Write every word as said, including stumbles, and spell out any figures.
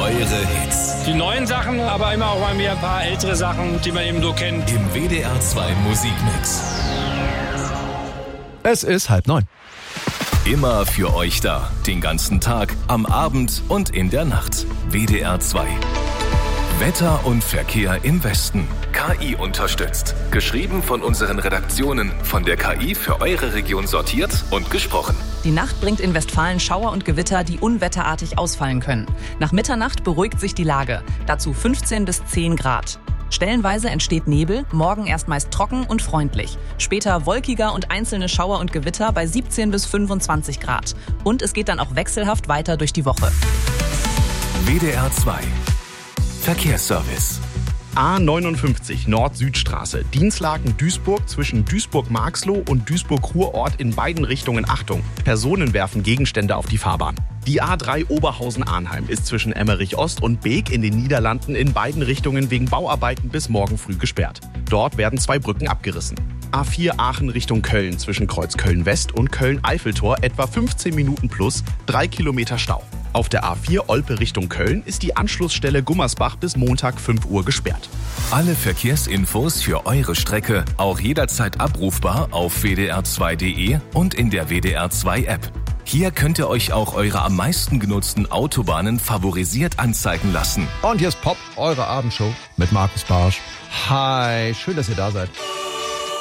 Eure Hits. Die neuen Sachen, aber immer auch mal wieder ein paar ältere Sachen, die man eben so kennt. Im W D R zwei Musikmix. Es ist halb neun. Immer für euch da. Den ganzen Tag, am Abend und in der Nacht. W D R zwei. Wetter und Verkehr im Westen. K I unterstützt. Geschrieben von unseren Redaktionen. Von der K I für eure Region sortiert und gesprochen. Die Nacht bringt in Westfalen Schauer und Gewitter, die unwetterartig ausfallen können. Nach Mitternacht beruhigt sich die Lage. Dazu fünfzehn bis zehn Grad. Stellenweise entsteht Nebel, morgen erst meist trocken und freundlich. Später wolkiger und einzelne Schauer und Gewitter bei siebzehn bis fünfundzwanzig Grad. Und es geht dann auch wechselhaft weiter durch die Woche. W D R zwei. Verkehrsservice. A neunundfünfzig Nord-Süd-Straße, Dinslaken-Duisburg zwischen Duisburg-Marxloh und Duisburg-Ruhrort in beiden Richtungen Achtung. Personen werfen Gegenstände auf die Fahrbahn. Die A drei Oberhausen-Arnheim ist zwischen Emmerich-Ost und Beek in den Niederlanden in beiden Richtungen wegen Bauarbeiten bis morgen früh gesperrt. Dort werden zwei Brücken abgerissen. A vier Aachen Richtung Köln zwischen Kreuz Köln-West und Köln-Eiffeltor etwa fünfzehn Minuten plus, drei Kilometer Stau. Auf der A vier Olpe Richtung Köln ist die Anschlussstelle Gummersbach bis Montag fünf Uhr gesperrt. Alle Verkehrsinfos für eure Strecke auch jederzeit abrufbar auf w d r zwei punkt d e und in der W D R zwei App. Hier könnt ihr euch auch eure am meisten genutzten Autobahnen favorisiert anzeigen lassen. Und hier ist Pop, eure Abendshow mit Markus Barsch. Hi, schön, dass ihr da seid.